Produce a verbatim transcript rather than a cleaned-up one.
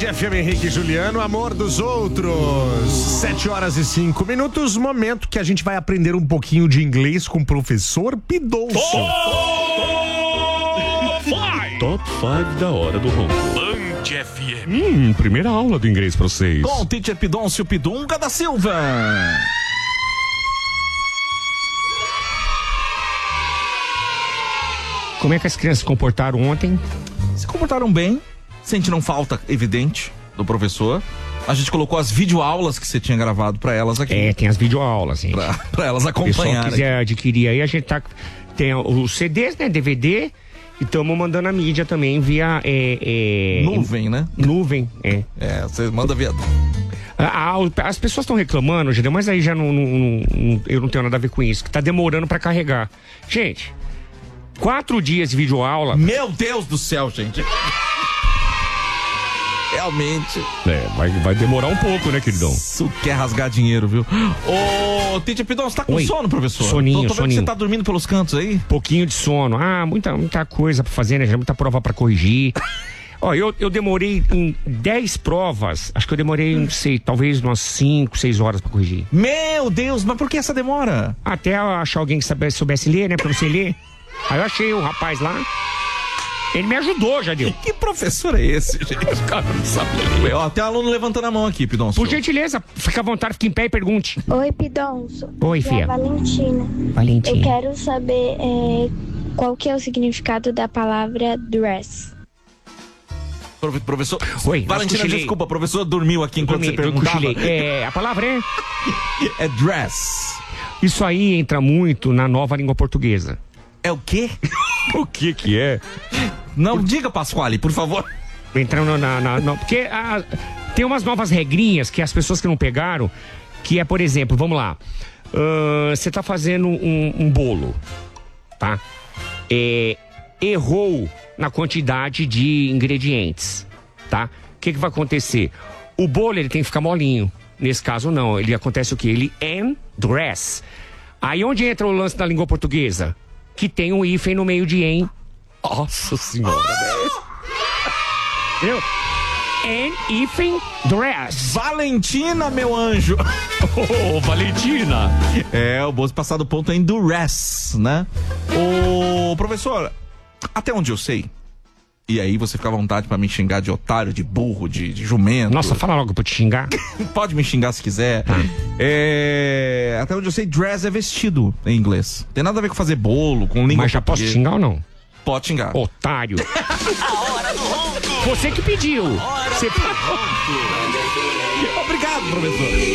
F M Henrique e Juliano, amor dos outros. Sete horas e cinco minutos, momento que a gente vai aprender um pouquinho de inglês com o professor Pidoncio. Top cinco da hora do ronco. Band F M. Hum, primeira aula do inglês pra vocês. Com o teacher Pidoncio Pidunga da Silva. Como é que as crianças se comportaram ontem? Se comportaram bem, sentiram falta evidente do professor. A gente colocou as videoaulas que você tinha gravado pra elas aqui. É, tem as videoaulas, gente. Pra, pra elas Se o pessoal acompanharem. quiser adquirir aí, a gente tá... Tem os C Ds, né, D V D, e estamos mandando a mídia também via... É, é, Nuvem, né? Nuvem, é. É, você manda via... Ah, as pessoas estão reclamando, Gideon, mas aí já não, não, não... Eu não tenho nada a ver com isso, que tá demorando pra carregar. Gente... Quatro dias de videoaula. Meu Deus do céu, gente. Realmente. É, vai, vai demorar um pouco, né, queridão? Isso quer rasgar dinheiro, viu? Ô, Tite Pidon, você tá com Oi. sono, professor? Soninho, tô, tô vendo soninho. que você tá dormindo pelos cantos aí. Pouquinho de sono. Ah, muita, muita coisa pra fazer, né? Já muita prova pra corrigir. Ó, eu, eu demorei em dez provas. Acho que eu demorei, não sei, talvez umas cinco, seis horas pra corrigir. Meu Deus, mas por que essa demora? Até eu achar alguém que soubesse, soubesse ler, né? Pra eu não sei ler. Aí eu achei o rapaz lá. Ele me ajudou, já deu. Que professor é esse, gente? O cara não sabe ler. Ó, tem um aluno levantando a mão aqui, Pidon. Por gentileza, fica à vontade, fica em pé e pergunte. Oi, Pidoncio. Oi, Aqui é filha. a Valentina. Valentina. Eu quero saber é, qual que é o significado da palavra dress. Pro- Professor. Oi, Valentina, mas cochilei. desculpa, o professor dormiu aqui enquanto Dormi- você eu perguntava. cochilei. É, a palavra é... É dress. Isso aí entra muito na nova língua portuguesa. É o quê? O que que é? Não, diga, Pasquale, por favor. Entrando na... na, na porque ah, tem umas novas regrinhas que as pessoas que não pegaram, que é, por exemplo, vamos lá. Ah, você tá fazendo um, um bolo, tá? É, errou na quantidade de ingredientes, tá? O que que vai acontecer? O bolo, ele tem que ficar molinho. Nesse caso, não. Ele acontece o quê? Ele endurece. Aí onde entra o lance da língua portuguesa? Que tem um hífen no meio de em. Nossa senhora, né? Entendeu? En hífen dress. Valentina, meu anjo. Ô, Valentina! É, o Bozo passado ponto é endurance, né? Ô, professor, até onde eu sei, e aí você fica à vontade pra me xingar de otário, de burro, de, de jumento. Nossa, fala logo pra eu te xingar. Pode me xingar se quiser. É, até onde eu sei, dress é vestido em inglês. Tem nada a ver com fazer bolo, com língua Mas já posso portuguesa. xingar ou não? Pode xingar. Otário. Você que pediu. Você... Obrigado, professor.